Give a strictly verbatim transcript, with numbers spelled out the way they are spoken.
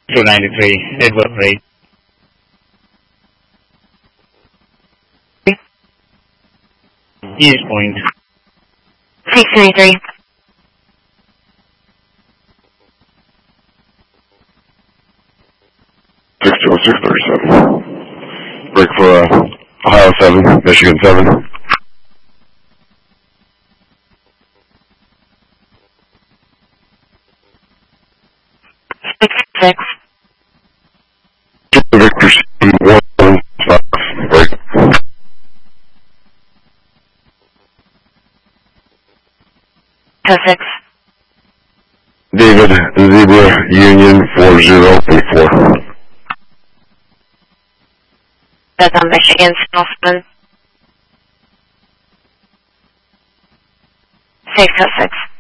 two ninety-three, Edward Ray. East Point. six ninety-three. six two oh six thirty-seven. Break for uh, Ohio seven, Michigan seven. six six. Victor seven one five. Break. two six. David Zebra Union four zero eight four. That's on Michigan, Snowsman. six oh six.